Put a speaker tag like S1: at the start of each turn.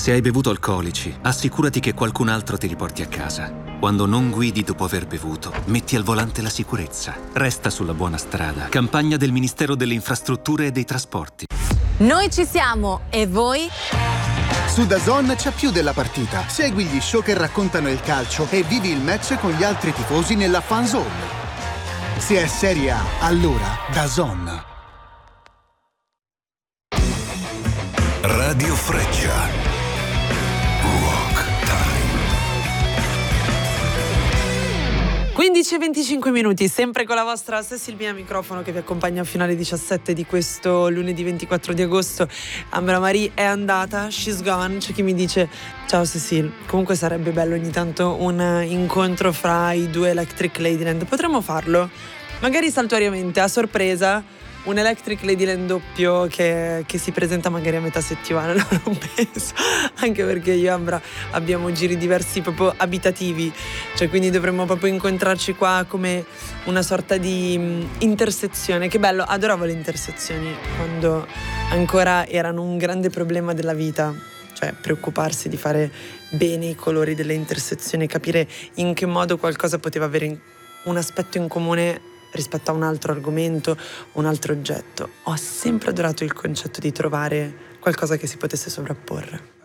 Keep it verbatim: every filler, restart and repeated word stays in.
S1: Se hai bevuto alcolici, assicurati che qualcun altro ti riporti a casa. Quando non guidi dopo aver bevuto, metti al volante la sicurezza. Resta sulla buona strada. Campagna del Ministero delle Infrastrutture e dei Trasporti.
S2: Noi ci siamo, e voi?
S3: Su DAZN c'è più della partita. Segui gli show che raccontano il calcio e vivi il match con gli altri tifosi nella fan zone. Se è Serie A, allora DAZN.
S4: Radio Freccia.
S5: quindici e venticinque minuti, sempre con la vostra Silvia microfono che vi accompagna fino alle diciassette di questo lunedì ventiquattro di agosto. Ambra Marie è andata, she's gone. C'è chi mi dice ciao Cecil, comunque sarebbe bello ogni tanto un incontro fra i due Electric Ladyland. Potremmo farlo? Magari saltuariamente, a sorpresa, un Electric Ladyland doppio che, che si presenta magari a metà settimana. No, non penso, anche perché io e Ambra abbiamo giri diversi proprio abitativi, cioè quindi dovremmo proprio incontrarci qua come una sorta di mh, intersezione. Che bello, adoravo le intersezioni quando ancora erano un grande problema della vita, cioè preoccuparsi di fare bene i colori delle intersezioni, capire in che modo qualcosa poteva avere un aspetto in comune rispetto a un altro argomento, un altro oggetto. Ho sempre adorato il concetto di trovare qualcosa che si potesse sovrapporre.